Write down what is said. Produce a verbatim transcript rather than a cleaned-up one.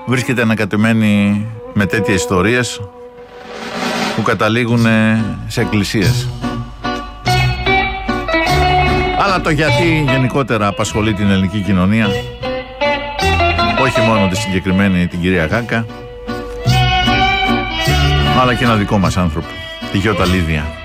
βρίσκεται ανακατεμένη με τέτοιες ιστορίες που καταλήγουν σε εκκλησίες. Αλλά το γιατί γενικότερα απασχολεί την ελληνική κοινωνία, όχι μόνο τη συγκεκριμένη την κυρία Γάκα, αλλά και ένα δικό μας άνθρωπο, τη Γιώτα Λίδια.